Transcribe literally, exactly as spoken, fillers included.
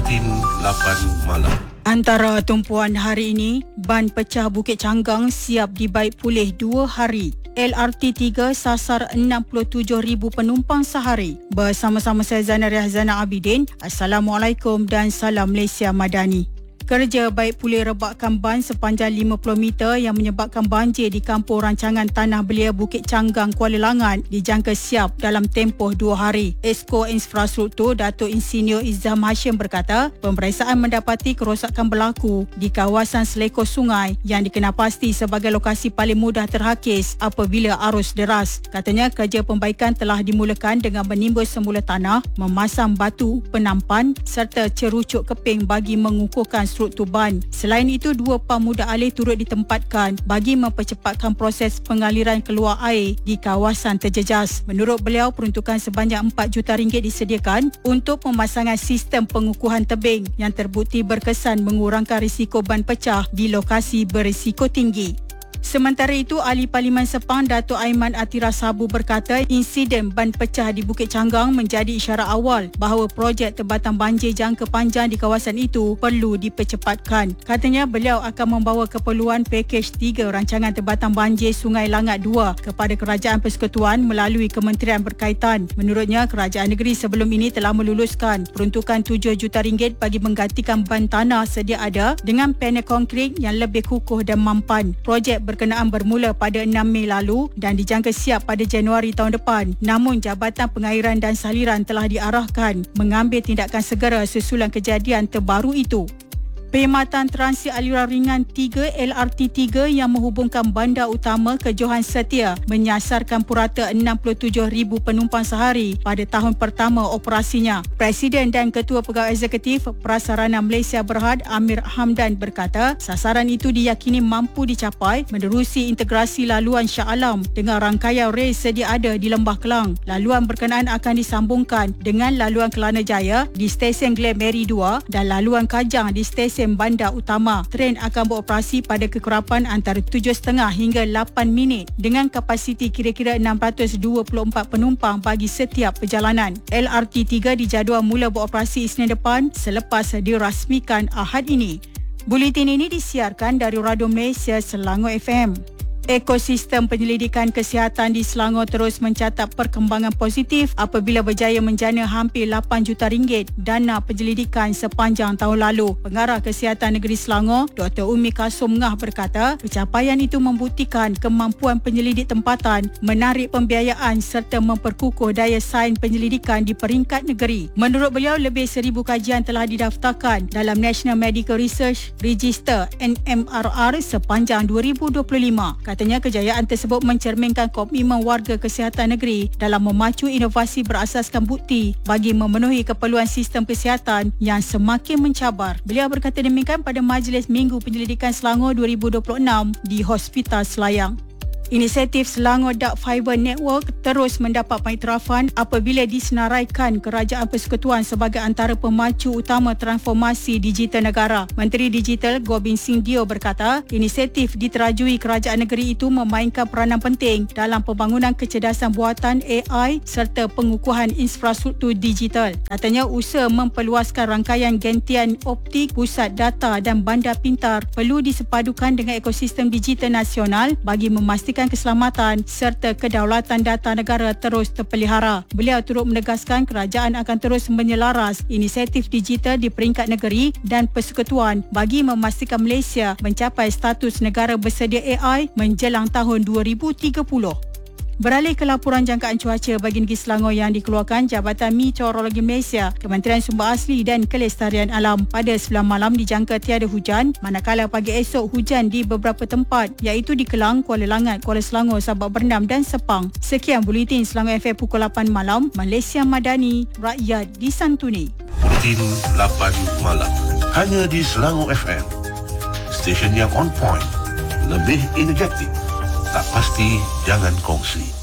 Buletin lapan malam. Antara tumpuan hari ini, ban pecah Bukit Canggang siap dibaik pulih dua hari. L R T tiga sasar enam puluh tujuh ribu penumpang sehari. Bersama-sama saya Zana Riazana Abidin. Assalamualaikum dan salam Malaysia Madani. Kerja baik pulih rebakkan ban sepanjang lima puluh meter yang menyebabkan banjir di kampung rancangan Tanah Belia Bukit Canggang, Kuala Langat dijangka siap dalam tempoh dua hari. Esko Infrastruktur Datuk Insinyur Izzam Hashim berkata, pemeriksaan mendapati kerosakan berlaku di kawasan selekor sungai yang dikenal pasti sebagai lokasi paling mudah terhakis apabila arus deras. Katanya kerja pembaikan telah dimulakan dengan menimbul semula tanah, memasang batu penampan serta cerucuk keping bagi mengukuhkan struktur ban. Selain itu, dua pam muda alih turut ditempatkan bagi mempercepatkan proses pengaliran keluar air di kawasan terjejas. Menurut beliau, peruntukan sebanyak empat juta ringgit disediakan untuk pemasangan sistem pengukuhan tebing yang terbukti berkesan mengurangkan risiko ban pecah di lokasi berisiko tinggi. Sementara itu, Ahli Parlimen Sepang Datuk Aiman Atira Sabu berkata insiden ban pecah di Bukit Canggang menjadi isyarat awal bahawa projek tempatan banjir jangka panjang di kawasan itu perlu dipercepatkan. Katanya beliau akan membawa keperluan pakej tiga rancangan tempatan banjir Sungai Langat dua kepada Kerajaan Persekutuan melalui kementerian berkaitan. Menurutnya, kerajaan negeri sebelum ini telah meluluskan peruntukan tujuh juta ringgit bagi menggantikan ban tanah sedia ada dengan panel konkrit yang lebih kukuh dan mampan. Projek berkenaan bermula pada enam Mei lalu dan dijangka siap pada Januari tahun depan. Namun, Jabatan Pengairan dan Saliran telah diarahkan mengambil tindakan segera susulan kejadian terbaru itu. Perkhidmatan Transit Aliran Ringan tiga L R T tiga yang menghubungkan bandar utama ke Johan Setia menyasarkan purata enam puluh tujuh ribu penumpang sehari pada tahun pertama operasinya. Presiden dan Ketua Pegawai Eksekutif Prasarana Malaysia Berhad Amir Hamdan berkata sasaran itu diyakini mampu dicapai menerusi integrasi laluan Shah Alam dengan rangkaian rel sedia ada di Lembah Kelang. Laluan berkenaan akan disambungkan dengan laluan Kelana Jaya di stesen Glen Mary dua dan laluan Kajang di stesen bandar utama. Tren akan beroperasi pada kekerapan antara tujuh setengah hingga lapan minit dengan kapasiti kira-kira enam ratus dua puluh empat penumpang bagi setiap perjalanan. L R T tiga dijadual mula beroperasi Isnin depan selepas dirasmikan Ahad ini. Buletin ini disiarkan dari Radio Malaysia Selangor F M. Ekosistem penyelidikan kesihatan di Selangor terus mencatat perkembangan positif apabila berjaya menjana hampir lapan juta ringgit dana penyelidikan sepanjang tahun lalu. Pengarah Kesihatan Negeri Selangor, Doktor Umi Kasum Ngah berkata, pencapaian itu membuktikan kemampuan penyelidik tempatan menarik pembiayaan serta memperkukuh daya saing penyelidikan di peringkat negeri. Menurut beliau, lebih seribu kajian telah didaftarkan dalam National Medical Research Register N M R R sepanjang dua ribu dua puluh lima. Katanya kejayaan tersebut mencerminkan komitmen warga kesihatan negeri dalam memacu inovasi berasaskan bukti bagi memenuhi keperluan sistem kesihatan yang semakin mencabar. Beliau berkata demikian pada Majlis Minggu Penyelidikan Selangor dua ribu dua puluh enam di Hospital Selayang. Inisiatif Selangor Dark Fiber Network terus mendapat pengiktirafan apabila disenaraikan Kerajaan Persekutuan sebagai antara pemacu utama transformasi digital negara. Menteri Digital Gobind Singh Dio berkata, inisiatif diterajui kerajaan negeri itu memainkan peranan penting dalam pembangunan kecerdasan buatan A I serta pengukuhan infrastruktur digital. Katanya usaha memperluaskan rangkaian gentian optik, pusat data dan bandar pintar perlu disepadukan dengan ekosistem digital nasional bagi memastikan keselamatan serta kedaulatan data negara terus terpelihara. Beliau turut menegaskan kerajaan akan terus menyelaras inisiatif digital di peringkat negeri dan persekutuan bagi memastikan Malaysia mencapai status negara bersedia A I menjelang tahun dua ribu tiga puluh. Beralih ke laporan jangkaan cuaca bagi negeri Selangor yang dikeluarkan Jabatan Meteorologi Malaysia, Kementerian Sumber Asli dan Kelestarian Alam, pada sembilan malam dijangka tiada hujan, manakala pagi esok hujan di beberapa tempat iaitu di Kelang, Kuala Langat, Kuala Selangor, Sabak Bernam dan Sepang. Sekian Buletin Selangor F M pukul lapan malam. Malaysia Madani, rakyat disantuni. Buletin lapan malam. Hanya di Selangor F M. Stesen yang on point, lebih energetik. Tak pasti, jangan kongsi.